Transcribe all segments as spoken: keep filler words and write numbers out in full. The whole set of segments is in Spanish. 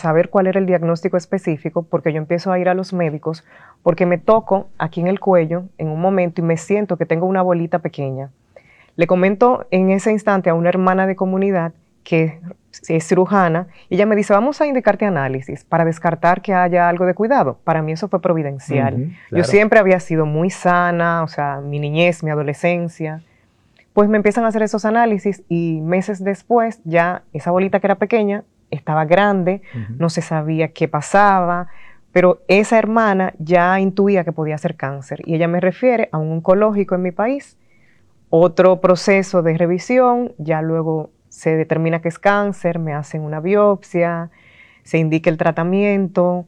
saber cuál era el diagnóstico específico, porque yo empiezo a ir a los médicos, porque me toco aquí en el cuello en un momento y me siento que tengo una bolita pequeña. Le comento en ese instante a una hermana de comunidad que es cirujana, y ella me dice, vamos a indicarte análisis para descartar que haya algo de cuidado. Para mí eso fue providencial. Uh-huh, claro. Yo siempre había sido muy sana, o sea, mi niñez, mi adolescencia. Pues me empiezan a hacer esos análisis y meses después ya esa bolita que era pequeña estaba grande, uh-huh. no se sabía qué pasaba, pero esa hermana ya intuía que podía ser cáncer y ella me refiere a un oncológico en mi país, otro proceso de revisión, ya luego se determina que es cáncer, me hacen una biopsia, se indica el tratamiento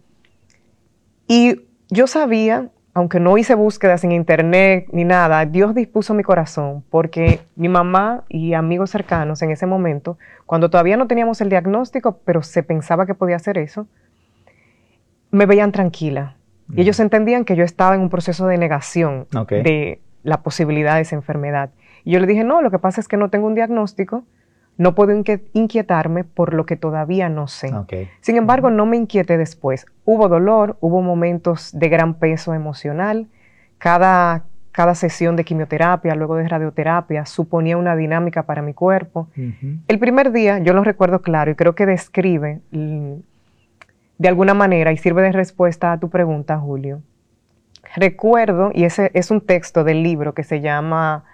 y yo sabía, aunque no hice búsquedas en internet ni nada, Dios dispuso mi corazón porque mi mamá y amigos cercanos en ese momento, cuando todavía no teníamos el diagnóstico, pero se pensaba que podía ser eso, me veían tranquila. Mm. Y ellos entendían que yo estaba en un proceso de negación okay. de la posibilidad de esa enfermedad. Y yo le dije, no, lo que pasa es que no tengo un diagnóstico, no puedo inquietarme por lo que todavía no sé. Okay. Sin embargo, no me inquieté después. Hubo dolor, hubo momentos de gran peso emocional. Cada, cada sesión de quimioterapia, luego de radioterapia, suponía una dinámica para mi cuerpo. Uh-huh. El primer día, yo lo recuerdo claro y creo que describe de alguna manera y sirve de respuesta a tu pregunta, Julio. Recuerdo, y ese es un texto del libro que se llama...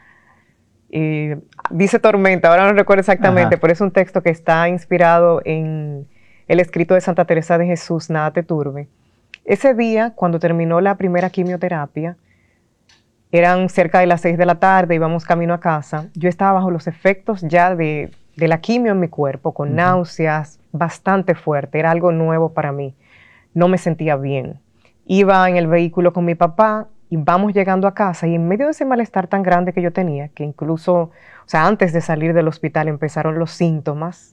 Eh, dice tormenta, ahora no recuerdo exactamente, Ajá. pero es un texto que está inspirado en el escrito de Santa Teresa de Jesús, Nada te turbe. Ese día, cuando terminó la primera quimioterapia, eran cerca de las seis de la tarde, íbamos camino a casa, yo estaba bajo los efectos ya de, de la quimio en mi cuerpo, con uh-huh. náuseas, bastante fuerte, era algo nuevo para mí, no me sentía bien. Iba en el vehículo con mi papá, y vamos llegando a casa y en medio de ese malestar tan grande que yo tenía, que incluso, o sea, antes de salir del hospital empezaron los síntomas,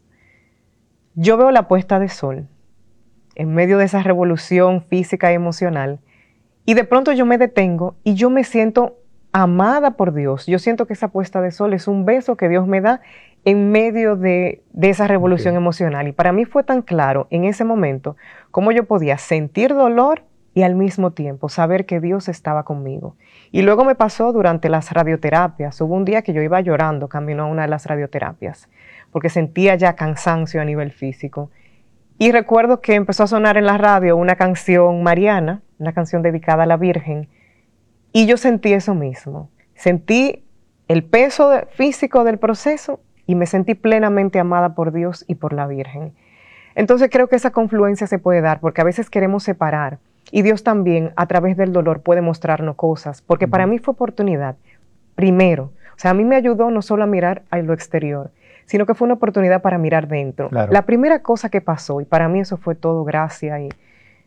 yo veo la puesta de sol en medio de esa revolución física y emocional y de pronto yo me detengo y yo me siento amada por Dios. Yo siento que esa puesta de sol es un beso que Dios me da en medio de, de esa revolución okay. emocional. Y para mí fue tan claro en ese momento cómo yo podía sentir dolor y al mismo tiempo saber que Dios estaba conmigo. Y luego me pasó durante las radioterapias. Hubo un día que yo iba llorando camino a una de las radioterapias, porque sentía ya cansancio a nivel físico. Y recuerdo que empezó a sonar en la radio una canción mariana, una canción dedicada a la Virgen, y yo sentí eso mismo. Sentí el peso de, físico del proceso y me sentí plenamente amada por Dios y por la Virgen. Entonces creo que esa confluencia se puede dar, porque a veces queremos separar, y Dios también, a través del dolor, puede mostrarnos cosas, porque uh-huh. para mí fue oportunidad, primero. O sea, a mí me ayudó no solo a mirar a lo exterior, sino que fue una oportunidad para mirar dentro. Claro. La primera cosa que pasó, y para mí eso fue todo gracia, y,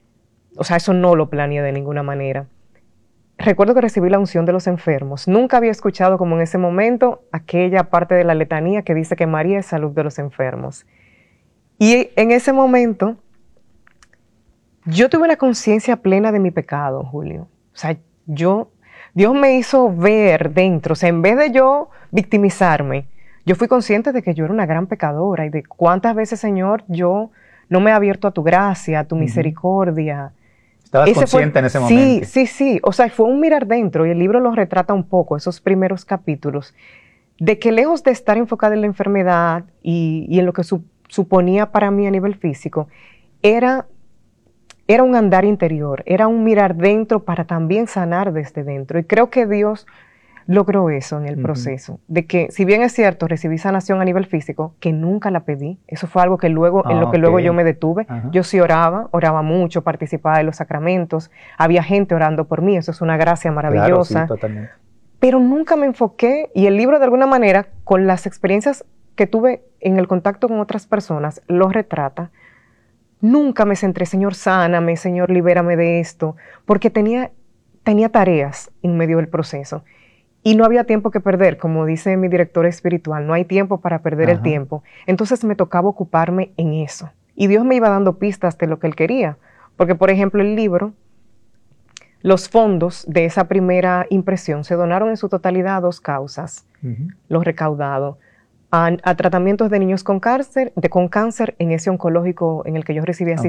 o sea, eso no lo planeé de ninguna manera. Recuerdo que recibí la unción de los enfermos. Nunca había escuchado como en ese momento aquella parte de la letanía que dice que María es salud de los enfermos. Y en ese momento... yo tuve una conciencia plena de mi pecado, Julio. O sea, yo, Dios me hizo ver dentro, o sea, en vez de yo victimizarme, yo fui consciente de que yo era una gran pecadora y de cuántas veces, Señor, yo no me he abierto a tu gracia, a tu uh-huh. misericordia. ¿Estabas ese consciente fue, en ese momento? Sí, sí, sí. O sea, fue un mirar dentro y el libro lo retrata un poco, esos primeros capítulos, de que lejos de estar enfocada en la enfermedad y, y en lo que su, suponía para mí a nivel físico, era... Era un andar interior, era un mirar dentro para también sanar desde dentro. Y creo que Dios logró eso en el uh-huh. proceso. De que, si bien es cierto, recibí sanación a nivel físico, que nunca la pedí. Eso fue algo que luego, ah, en lo que okay. luego yo me detuve. Uh-huh. Yo sí oraba, oraba mucho, participaba de los sacramentos. Había gente orando por mí, eso es una gracia maravillosa. Claro, sí, totalmente. Pero nunca me enfoqué, y el libro de alguna manera, con las experiencias que tuve en el contacto con otras personas, lo retrata. Nunca me centré, Señor, sáname, Señor, libérame de esto, porque tenía, tenía tareas en medio del proceso y no había tiempo que perder, como dice mi director espiritual, no hay tiempo para perder Ajá. el tiempo. Entonces me tocaba ocuparme en eso y Dios me iba dando pistas de lo que Él quería, porque por ejemplo el libro, los fondos de esa primera impresión se donaron en su totalidad a dos causas, uh-huh. lo recaudado. A, a tratamientos de niños con cáncer, de, con cáncer en ese oncológico en el que yo recibí asistencia.